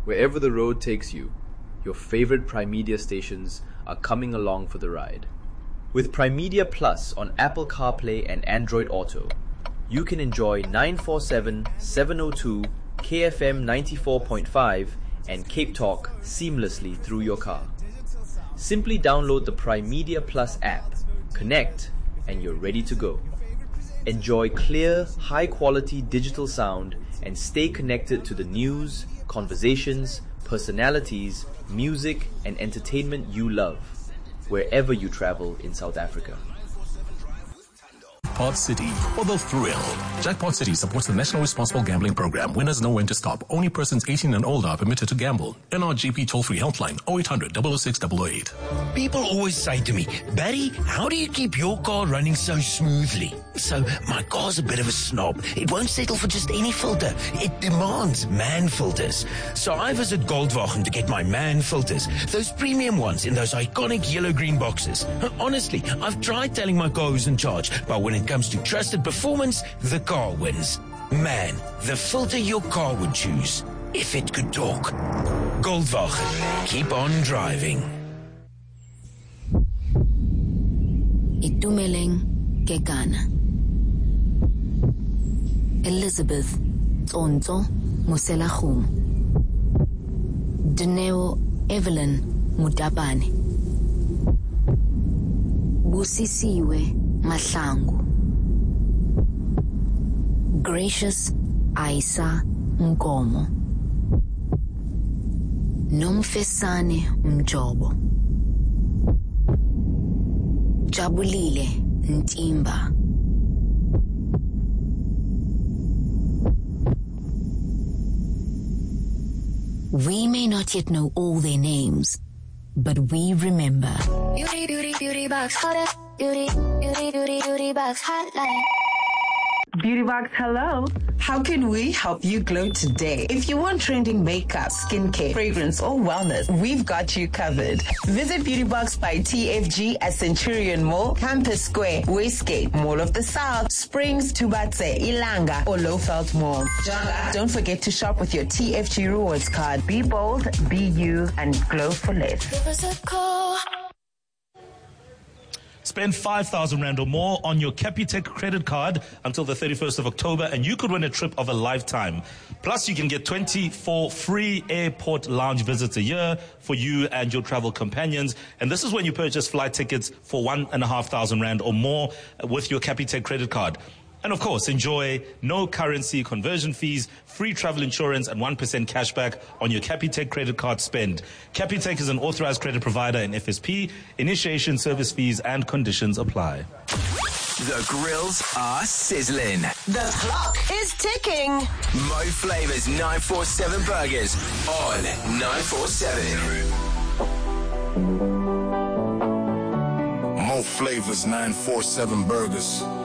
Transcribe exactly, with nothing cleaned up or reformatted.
Wherever the road takes you, your favorite Prime Media stations are coming along for the ride. With Prime Media Plus on Apple CarPlay and Android Auto, you can enjoy nine forty-seven, seven oh two, K F M ninety-four point five and Cape Talk seamlessly through your car. Simply download the Prime Media Plus app, connect, and you're ready to go. Enjoy clear, high-quality digital sound and stay connected to the news, conversations, personalities, music, and entertainment you love, wherever you travel in South Africa. Jackpot City, or the thrill. Jackpot City supports the National Responsible Gambling Program. Winners know when to stop. Only persons eighteen and older are permitted to gamble. N R G P toll-free helpline oh eight hundred, double oh six, double oh eight. People always say to me, Barry, how do you keep your car running so smoothly? So my car's a bit of a snob. It won't settle for just any filter. It demands man filters. So I visit Goldwagen to get my man filters. Those premium ones in those iconic yellow-green boxes. Honestly, I've tried telling my car who's in charge, but when it comes to trusted performance, the car wins. Man, the filter your car would choose, if it could talk. Goldwagen, keep on driving. Itumeleng Kekana. Elizabeth Tsonto Muselachum. Dineo Evelyn Mutapane. Busisiwe Mahlangu. Gracious Aisa Nkomo. Nomfesane Mjobo. Jabulile Ntimba. We may not yet know all their names, but we remember. Beauty, beauty, beauty box, hottest. Beauty, beauty, beauty, beauty box, hotline. Beauty Box, hello. How can we help you glow today? If you want trending makeup, skincare, fragrance, or wellness, we've got you covered. Visit Beauty Box by T F G at Centurion Mall, Campus Square, Westgate, Mall of the South, Springs, Tubatse, Ilanga, or Lowveld Mall. Don't forget to shop with your T F G rewards card. Be bold, be you, and glow for less. Give us a call. Spend five thousand rand or more on your Capitec credit card until the thirty-first of October, and you could win a trip of a lifetime. Plus, you can get twenty-four free airport lounge visits a year for you and your travel companions. And this is when you purchase flight tickets for one and a half thousand rand or more with your Capitec credit card. And of course, enjoy no currency conversion fees, free travel insurance, and one percent cashback on your Capitec credit card spend. Capitec is an authorized credit provider in F S P. Initiation, service fees, and conditions apply. The grills are sizzling. The clock is ticking. Mo Flavors nine forty-seven Burgers on nine forty-seven. Mo Flavors nine forty-seven Burgers.